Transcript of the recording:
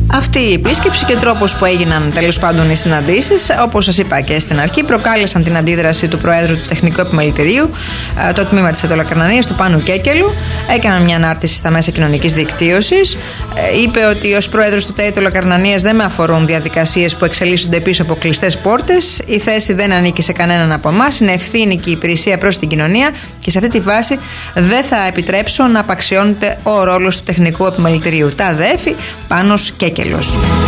Αυτή η επίσκεψη και ο τρόπος που έγιναν τέλος πάντων οι συναντήσεις, όπως σας είπα και στην αρχή, προκάλεσαν την αντίδραση του Προέδρου του Τεχνικού Επιμελητηρίου, το τμήμα της Αιτωλοκαρνανίας, του Πάνου Κέκελου. Έκαναν μια ανάρτηση στα μέσα κοινωνικής δικτύωσης. Είπε ότι ως Πρόεδρος του ΤΕ Αιτωλοκαρνανίας δεν με αφορούν διαδικασίες που εξελίσσονται πίσω από κλειστές πόρτες. Η θέση δεν ανήκει σε κανέναν από εμάς. Είναι ευθύνη και υπηρεσία προς την κοινωνία και σε αυτή τη βάση δεν θα επιτρέψω να απαξιώνεται ο ρόλος του Τεχνικού Επιμελητηρίου. Τα αδέφη Πάνος Κέκελος.